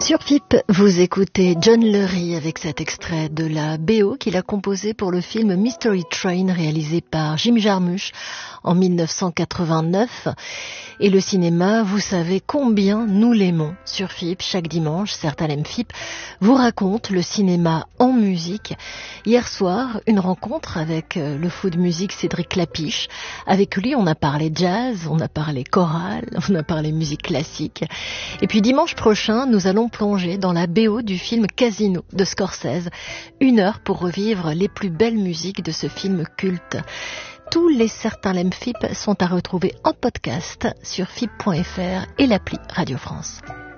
Sur FIP, vous écoutez John Lurie avec cet extrait de la BO qu'il a composé pour le film Mystery Train réalisé par Jim Jarmusch en 1989. Et le cinéma, vous savez combien nous l'aimons. Sur FIP, chaque dimanche, certains l'aiment FIP, vous raconte le cinéma en musique. Hier soir, une rencontre avec le fou de musique Cédric Clapiche. Avec lui, on a parlé jazz, on a parlé chorale, on a parlé musique classique. Et puis dimanche prochain, nous allons plonger dans la BO du film Casino de Scorsese. 1 heure pour revivre les plus belles musiques de ce film culte. Tous les Certains l'aiment FIP sont à retrouver en podcast sur FIP.fr et l'appli Radio France.